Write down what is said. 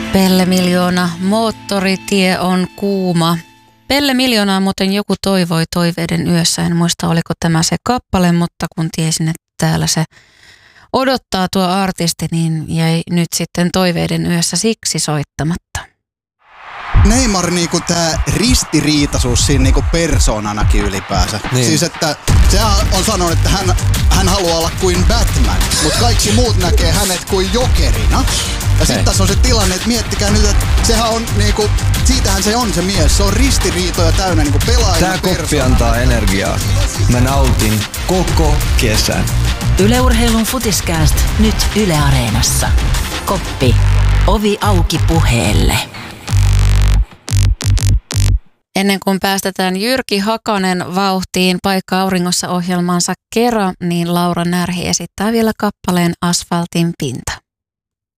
Pelle Miljoona, moottoritie on kuuma. Pelle Miljoonaa muuten joku toivoi Toiveiden yössä. En muista, oliko tämä se kappale, mutta kun tiesin, että täällä se odottaa tuo artisti, niin jäi nyt sitten Toiveiden yössä siksi soittamatta. Neymar niinku tää ristiriitaisuus siinä niinku persoonanakin ylipäänsä. Niin. Siis että se on sanonut, että hän haluaa olla kuin Batman, mutta kaikki muut näkee hänet kuin jokerina. Ja sitten tässä on se tilanne, että miettikää nyt, että sehän on niinku, siitähän se on se mies. Se on ristiriitoja täynnä niinku pelaajana. Tää koppi antaa energiaa. Mä nautin koko kesän. Yle Urheilun Futiskääst nyt Yle Areenassa. Koppi. Ovi auki puheelle. Ennen kuin päästetään Jyrki Hakanen vauhtiin Paikka auringossa -ohjelmansa kera, niin Laura Närhi esittää vielä kappaleen Asfaltin pinta.